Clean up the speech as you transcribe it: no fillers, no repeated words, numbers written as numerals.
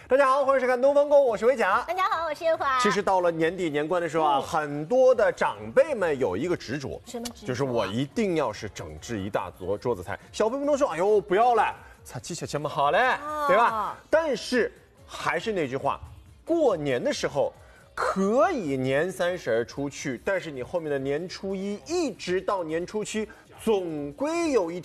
大家好，欢迎收看《东方购》，我是维甲。 大家好，我是叶华。 其实到了年底年关的时候啊，很多的长辈们有一个执着， 什么执着？ 就是我一定要是整治一大桌子菜。小朋友们都说：“哎呦，不要了，擦起这么好嘞，对吧？”但是还是那句话，过年的时候可以年30出去，但是你后面的年初一一直到年初7，总归有一天。